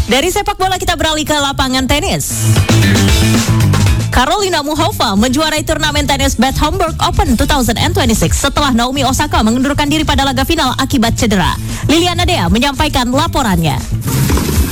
Dari sepak bola kita beralih ke lapangan tenis. Karolina Muchova menjuarai turnamen tenis Bad Homburg Open 2026 setelah Naomi Osaka mengundurkan diri pada laga final akibat cedera. Liliana Dea menyampaikan laporannya.